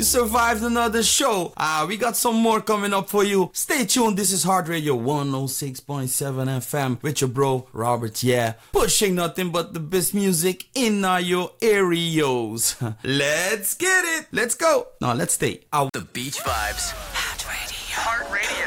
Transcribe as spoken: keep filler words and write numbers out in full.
You survived another show. Ah, we got some more coming up for you. Stay tuned. This is Heart Radio one oh six point seven F M with your bro, Robert, yeah. Pushing nothing but the best music in uh, your areas. Let's get it. Let's go. Now, let's stay out. The Beach Vibes.